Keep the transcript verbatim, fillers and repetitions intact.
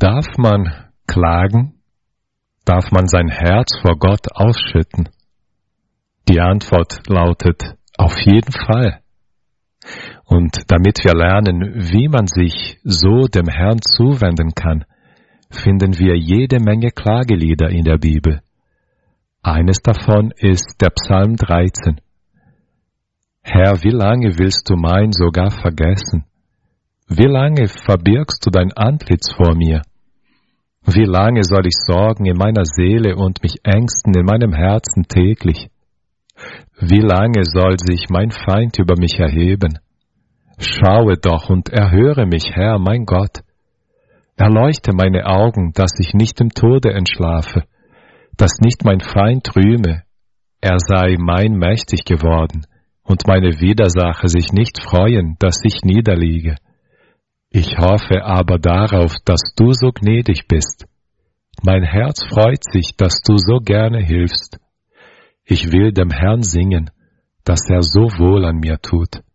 Darf man klagen? Darf man sein Herz vor Gott ausschütten? Die Antwort lautet, auf jeden Fall. Und damit wir lernen, wie man sich so dem Herrn zuwenden kann, finden wir jede Menge Klagelieder in der Bibel. Eines davon ist der Psalm dreizehn. Herr, wie lange willst du mein sogar vergessen? Wie lange verbirgst du dein Antlitz vor mir? Wie lange soll ich sorgen in meiner Seele und mich ängsten in meinem Herzen täglich? Wie lange soll sich mein Feind über mich erheben? Schaue doch und erhöre mich, Herr, mein Gott. Erleuchte meine Augen, dass ich nicht im Tode entschlafe, dass nicht mein Feind rühme, er sei mein mächtig geworden, und meine Widersacher sich nicht freuen, dass ich niederliege. Ich hoffe aber darauf, dass du so gnädig bist. Mein Herz freut sich, dass du so gerne hilfst. Ich will dem Herrn singen, dass er so wohl an mir tut.